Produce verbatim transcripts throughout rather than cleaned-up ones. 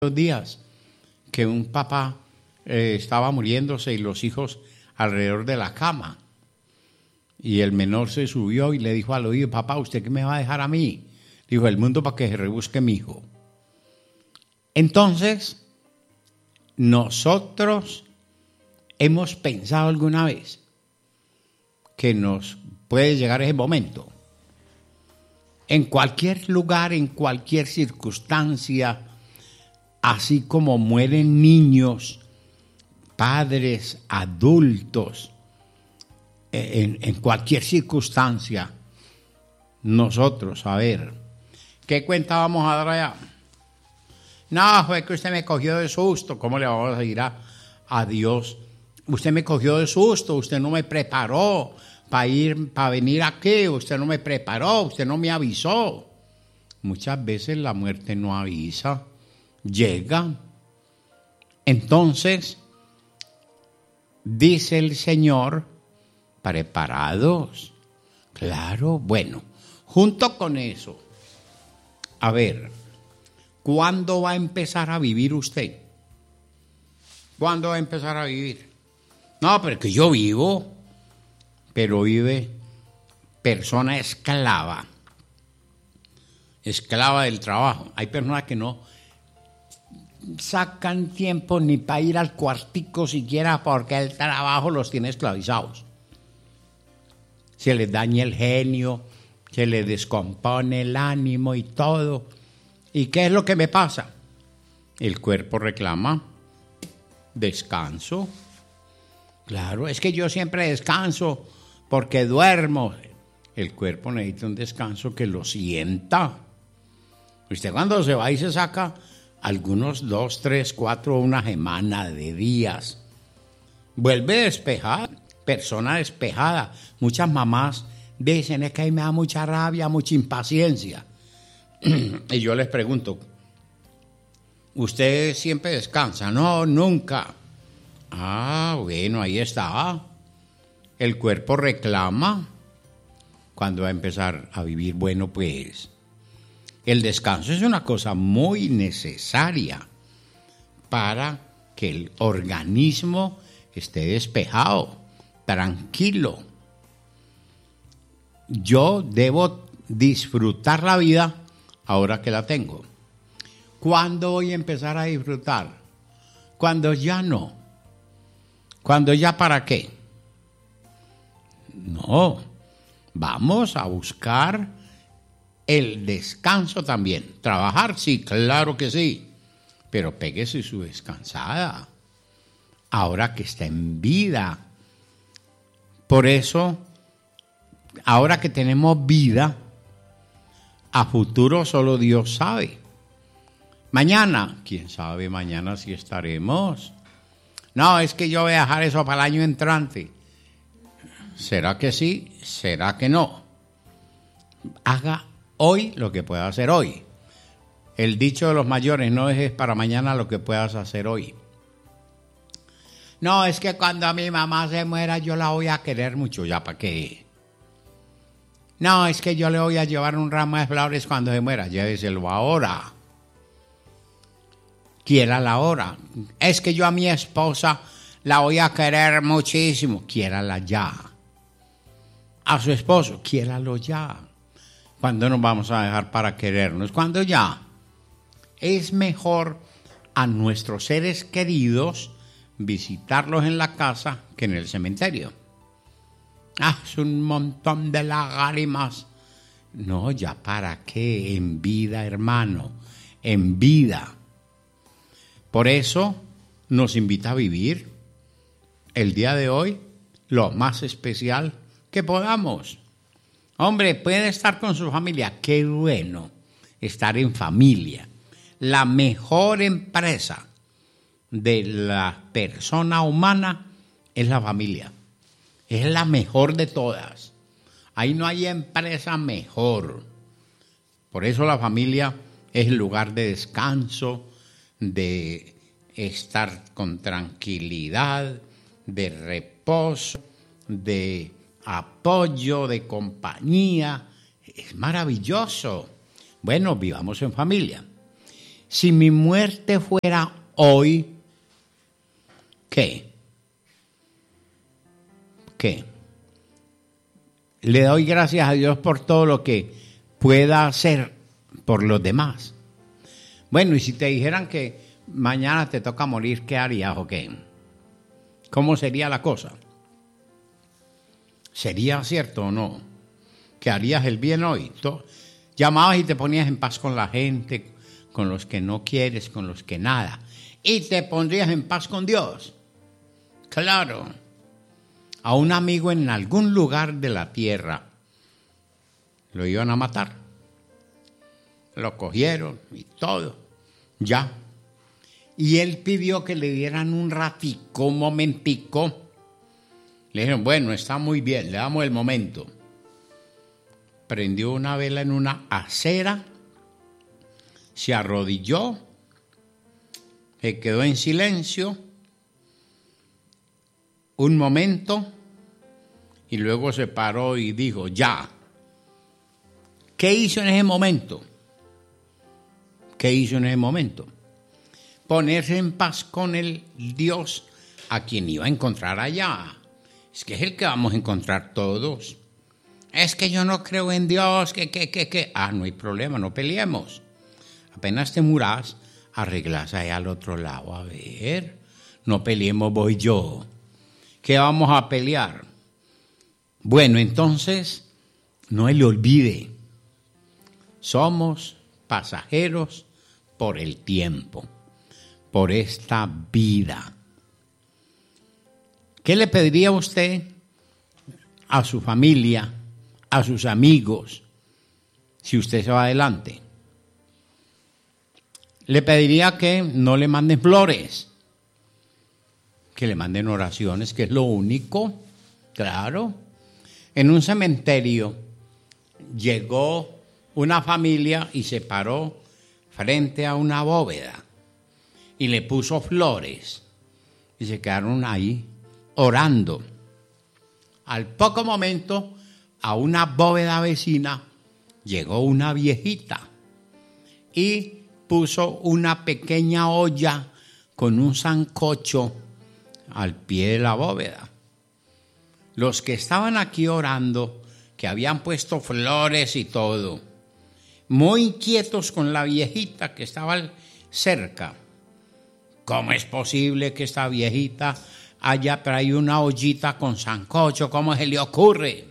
Los días que un papá eh, estaba muriéndose y los hijos alrededor de la cama. Y el menor se subió y le dijo al oído: papá, ¿usted qué me va a dejar a mí? Dijo: el mundo para que se rebusque mi hijo. Entonces, nosotros hemos pensado alguna vez que nos puede llegar ese momento. En cualquier lugar, en cualquier circunstancia, así como mueren niños, padres, adultos, en, en cualquier circunstancia, nosotros, a ver, ¿qué cuenta vamos a dar allá? No, fue que usted me cogió de susto. ¿Cómo le vamos a decir a, a Dios? Usted me cogió de susto, usted no me preparó para ir, para venir aquí, usted no me preparó, usted no me avisó. Muchas veces la muerte no avisa, llega. Entonces, dice el Señor, preparados. Claro, bueno, junto con eso, a ver, ¿cuándo va a empezar a vivir usted? ¿Cuándo va a empezar a vivir? No, pero que yo vivo, pero vive persona esclava, esclava del trabajo. Hay personas que no sacan tiempo ni para ir al cuartico siquiera porque el trabajo los tiene esclavizados. Se les daña el genio, se les descompone el ánimo y todo. ¿Y qué es lo que me pasa? El cuerpo reclama descanso. Claro, es que yo siempre descanso porque duermo. El cuerpo necesita un descanso que lo sienta. Usted cuando se va y se saca algunos dos, tres, cuatro, una semana de días, vuelve despejada, persona despejada. Muchas mamás dicen: es que ahí me da mucha rabia, mucha impaciencia. Y yo les pregunto: ¿usted siempre descansa? No, nunca. Ah, bueno, ahí está. El cuerpo reclama. Cuando va a empezar a vivir, bueno, pues el descanso es una cosa muy necesaria para que el organismo esté despejado, tranquilo. Yo debo disfrutar la vida ahora que la tengo. ¿Cuándo voy a empezar a disfrutar? Cuando ya no. ¿Cuándo ya para qué? No. Vamos a buscar el descanso también. Trabajar, sí, claro que sí. Pero péguese su descansada. Ahora que está en vida. Por eso, ahora que tenemos vida, a futuro solo Dios sabe. Mañana, quién sabe mañana si estaremos. No, es que yo voy a dejar eso para el año entrante. ¿Será que sí? ¿Será que no? Haga hoy lo que pueda hacer hoy. El dicho de los mayores: no dejes para mañana lo que puedas hacer hoy. No, es que cuando mi mamá se muera yo la voy a querer mucho. ¿Ya para qué? No, es que yo le voy a llevar un ramo de flores cuando se muera. Lléveselo ahora. Quiera la hora. Es que yo a mi esposa la voy a querer muchísimo. Quiérala ya. A su esposo, quiéralo ya. ¿Cuándo nos vamos a dejar para querernos? ¿Cuándo ya? Es mejor a nuestros seres queridos visitarlos en la casa que en el cementerio. Ah, es un montón de lágrimas. No, ya para qué, en vida, hermano, en vida. Por eso nos invita a vivir el día de hoy lo más especial que podamos. Hombre, puede estar con su familia. Qué bueno estar en familia. La mejor empresa de la persona humana es la familia. Es la mejor de todas. Ahí no hay empresa mejor. Por eso la familia es el lugar de descanso, de estar con tranquilidad, de reposo, de apoyo, de compañía. Es maravilloso. Bueno, vivamos en familia. si mi muerte fuera hoy, ¿qué? ¿Qué? Le doy gracias a Dios por todo lo que pueda hacer por los demás. Bueno, y si te dijeran que mañana te toca morir, ¿qué harías o qué? ¿Cómo sería la cosa? ¿Sería cierto o no? ¿Que harías el bien hoy? Llamabas y te ponías en paz con la gente, con los que no quieres, con los que nada. Y te pondrías en paz con Dios. Claro. A un amigo en algún lugar de la tierra lo iban a matar. Lo cogieron y todo. Ya. Y él pidió que le dieran un ratico, un momentico. Le dijeron, bueno, está muy bien, le damos el momento. Prendió una vela en una acera, se arrodilló, se quedó en silencio un momento y luego se paró y dijo, ya. ¿Qué hizo en ese momento? ¿Qué hizo en ese momento? Ponerse en paz con el Dios a quien iba a encontrar allá. Es que es el que vamos a encontrar todos. Es que yo no creo en Dios, que, que, que, que. Ah, no hay problema, no peleemos. Apenas te muras, arreglas ahí al otro lado. A ver, no peleemos, voy yo. ¿Qué vamos a pelear? Bueno, entonces, no le olvide. Somos pasajeros por el tiempo, por esta vida. ¿Qué le pediría usted a su familia, a sus amigos, si usted se va adelante? Le pediría que no le manden flores, que le manden oraciones, que es lo único, claro. En un cementerio llegó una familia y se paró frente a una bóveda y le puso flores y se quedaron ahí orando. Al poco momento, a una bóveda vecina llegó una viejita y puso una pequeña olla con un sancocho al pie de la bóveda. Los que estaban aquí orando, que habían puesto flores y todo, muy inquietos con la viejita que estaba cerca. ¿Cómo es posible que esta viejita haya traído una ollita con sancocho? ¿Cómo se le ocurre?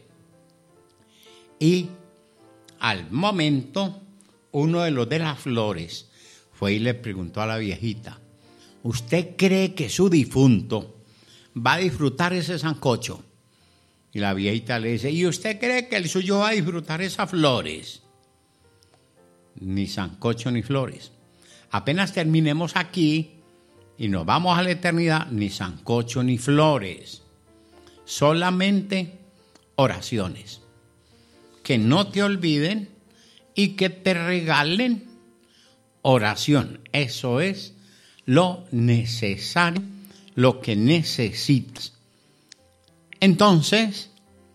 Y al momento, uno de los de las flores fue y le preguntó a la viejita, ¿usted cree que su difunto va a disfrutar ese sancocho? Y la viejita le dice, ¿y usted cree que el suyo va a disfrutar esas flores? Ni sancocho ni flores. Apenas terminemos aquí y nos vamos a la eternidad, ni sancocho ni flores. Solamente oraciones. Que no te olviden y que te regalen oración. Eso es lo necesario, lo que necesitas. Entonces,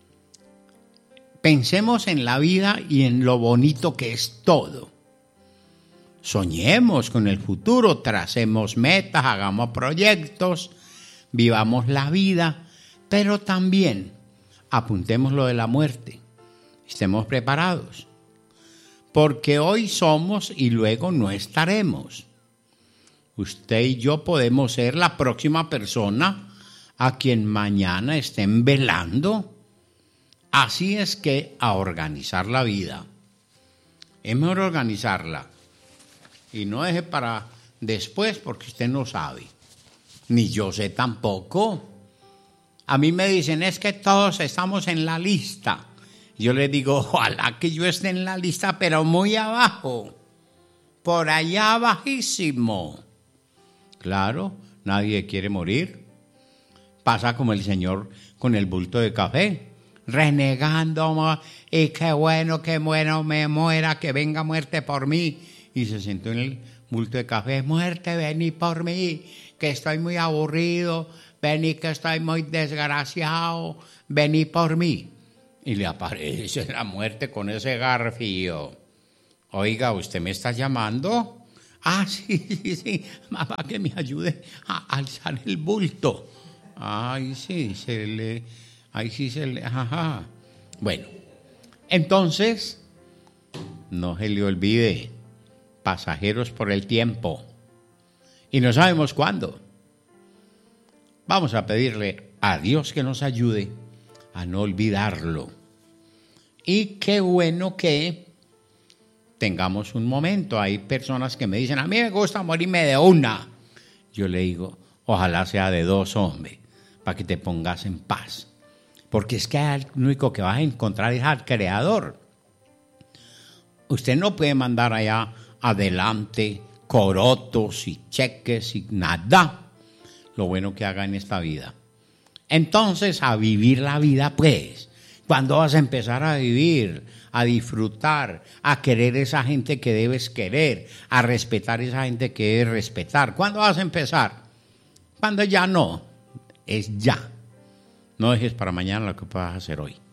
pensemos en la vida y en lo bonito que es todo. Soñemos con el futuro, tracemos metas, hagamos proyectos, vivamos la vida, pero también apuntemos lo de la muerte. Estemos preparados, porque hoy somos y luego no estaremos. Usted y yo podemos ser la próxima persona a quien mañana estén velando. Así es que a organizar la vida. Es mejor organizarla y no deje para después porque usted no sabe, ni yo sé tampoco. A mí me dicen, es que todos estamos en la lista. Yo les digo, ojalá que yo esté en la lista, pero muy abajo, por allá bajísimo. Claro, nadie quiere morir. Pasa como el señor con el bulto de café, renegando, y qué bueno, qué bueno, me muera, que venga muerte por mí. Y se sentó en el bulto de café, muerte, vení por mí, que estoy muy aburrido, vení que estoy muy desgraciado, vení por mí. Y le aparece la muerte con ese garfio. Oiga, ¿usted me está llamando? Ah, sí, sí, sí, mamá, que me ayude a alzar el bulto. Ay, sí, se le, ay, sí, se le, ajá. Bueno, entonces, no se le olvide, pasajeros por el tiempo, y no sabemos cuándo. Vamos a pedirle a Dios que nos ayude a no olvidarlo. Y qué bueno que tengamos un momento. Hay personas que me dicen, a mí me gusta morirme de una. Yo le digo, ojalá sea de dos, hombre, para que te pongas en paz. Porque es que el único que vas a encontrar es al Creador. Usted no puede mandar allá adelante corotos y cheques y nada. Lo bueno que haga en esta vida. Entonces, a vivir la vida, pues. ¿Cuándo vas a empezar a vivir, a disfrutar, a querer esa gente que debes querer, a respetar esa gente que debes respetar? ¿Cuándo vas a empezar? Cuando ya no, es ya. No dejes para mañana lo que puedas hacer hoy.